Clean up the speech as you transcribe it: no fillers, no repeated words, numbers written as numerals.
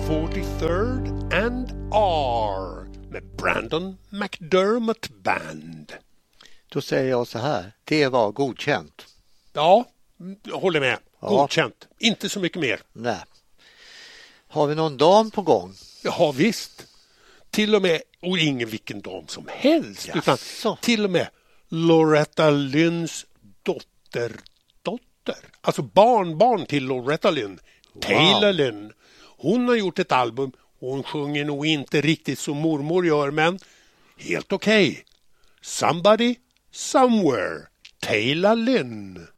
43rd and R med Brandon McDermott Band. Då säger jag så här, det var godkänt. Ja, jag håller med. Ja. Godkänt. Inte så mycket mer. Nej. Har vi någon dam på gång? Ja, visst. Till och med, och ingen vilken dam som helst, utan till och med Loretta Lynns dotter. Alltså barnbarn till Loretta Lynn. Taylor Lynn. Hon har gjort ett album. Hon sjunger nog inte riktigt som mormor gör, men helt okej. Somebody, Somewhere. Taylor Lynn.